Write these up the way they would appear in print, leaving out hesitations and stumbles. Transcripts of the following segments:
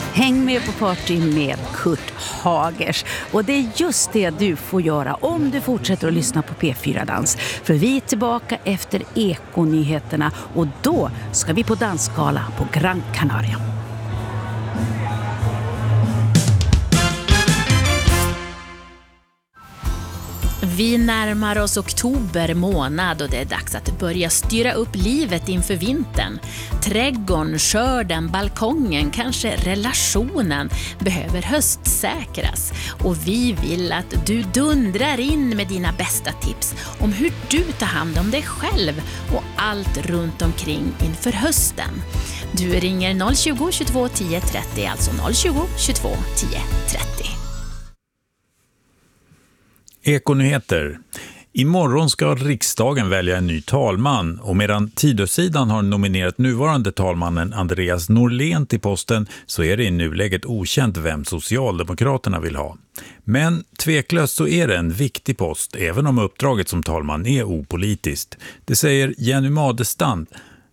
Häng med på party med Kurt Hagers. Och det är just det du får göra om du fortsätter att lyssna på P4 Dans. För vi är tillbaka efter Ekonyheterna och då ska vi på dansgala på Gran Canaria. Vi närmar oss oktober månad och det är dags att börja styra upp livet inför vintern. Trädgården, skörden, balkongen, kanske relationen behöver höstsäkras. Och vi vill att du dundrar in med dina bästa tips om hur du tar hand om dig själv och allt runt omkring inför hösten. Du ringer 020 22 10 30, alltså 020 22 10 30. Ekonyheter. Imorgon ska riksdagen välja en ny talman och medan Tidösidan har nominerat nuvarande talmannen Andreas Norlén till posten så är det i nuläget okänt vem Socialdemokraterna vill ha. Men tveklöst så är det en viktig post även om uppdraget som talman är opolitiskt. Det säger Jenny Madestam,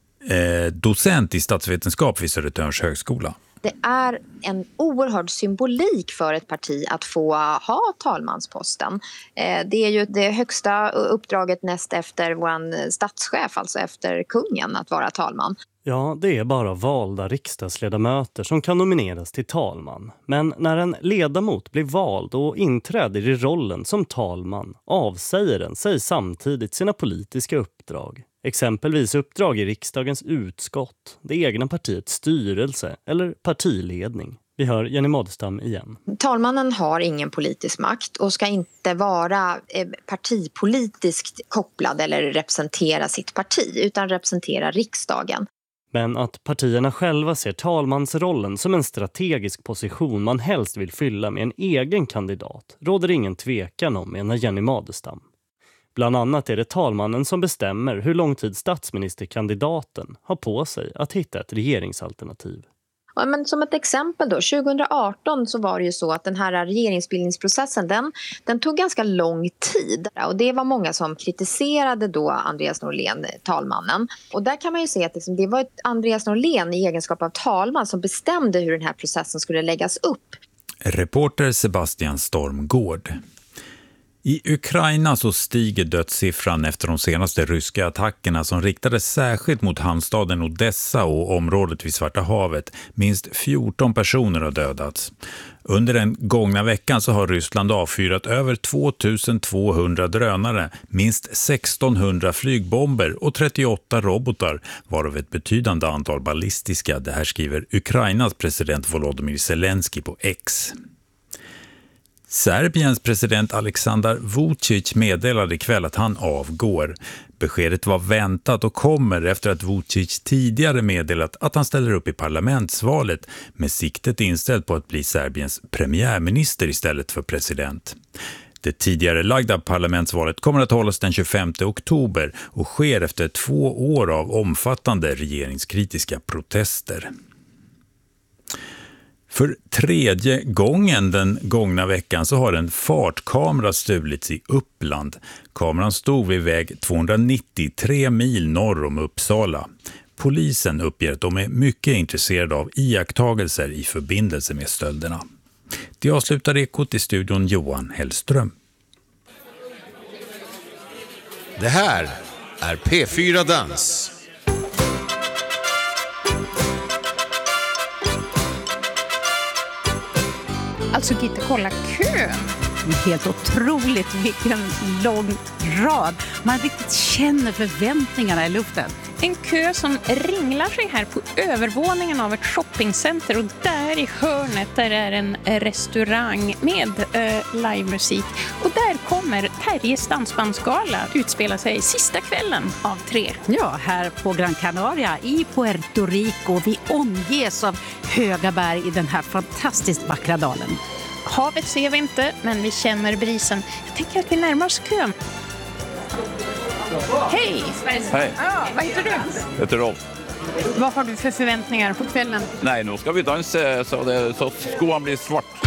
docent i statsvetenskap vid Södertörns högskola. Det är en oerhörd symbolik för ett parti att få ha talmansposten. Det är ju det högsta uppdraget näst efter vår statschef, alltså efter kungen, att vara talman. Ja, det är bara valda riksdagsledamöter som kan nomineras till talman. Men när en ledamot blir vald och inträder i rollen som talman avsäger den sig samtidigt sina politiska uppdrag. Exempelvis uppdrag i riksdagens utskott, det egna partiets styrelse eller partiledning. Vi hör Jenny Madestam igen. Talmannen har ingen politisk makt och ska inte vara partipolitiskt kopplad eller representera sitt parti utan representera riksdagen. Men att partierna själva ser talmansrollen som en strategisk position man helst vill fylla med en egen kandidat råder ingen tvekan om, menar Jenny Madestam. Bland annat är det talmannen som bestämmer hur lång tid statsministerkandidaten har på sig att hitta ett regeringsalternativ. Ja, men som ett exempel då, 2018 så var det ju så att den här regeringsbildningsprocessen den tog ganska lång tid. Och det var många som kritiserade då Andreas Norlén, talmannen. Och där kan man ju se att liksom, det var Andreas Norlén i egenskap av talman som bestämde hur den här processen skulle läggas upp. Reporter Sebastian Stormgård. I Ukraina så stiger dödssiffran efter de senaste ryska attackerna som riktades särskilt mot hamnstaden Odessa och området vid Svarta havet. Minst 14 personer har dödats. Under den gångna veckan så har Ryssland avfyrat över 2200 drönare, minst 1600 flygbomber och 38 robotar, varav ett betydande antal ballistiska. Det här skriver Ukrainas president Volodymyr Zelensky på X. Serbiens president Aleksandar Vučić meddelade ikväll att han avgår. Beskedet var väntat och kommer efter att Vučić tidigare meddelat att han ställer upp i parlamentsvalet med siktet inställt på att bli Serbiens premiärminister istället för president. Det tidigare lagda parlamentsvalet kommer att hållas den 25 oktober och sker efter 2 år av omfattande regeringskritiska protester. För 3:e gången den gångna veckan så har en fartkamera stulits i Uppland. Kameran stod vid väg 293 mil norr om Uppsala. Polisen uppger att de är mycket intresserade av iakttagelser i förbindelse med stölderna. Det avslutar Ekot i studion Johan Hellström. Det här är P4 Dans. Alltså Gitta, kolla kön. Helt otroligt vilken lång rad. Man riktigt känner förväntningarna i luften. En kö som ringlar sig här på övervåningen av ett shoppingcenter och där i hörnet där är en restaurang med livemusik. Och där kommer Terjes dansbandsgala utspela sig sista kvällen av 3. Ja, här på Gran Canaria i Puerto Rico. Vi omges av höga berg i den här fantastiskt vackra dalen. Havet ser vi inte, men vi känner brisen. Jag tänker att vi närmar oss kön. Hej! Hej. Ja, vad heter du? Jag heter Rolf. Vad har du för förväntningar på kvällen? Nej, nu ska vi dansa så skoan blir svart.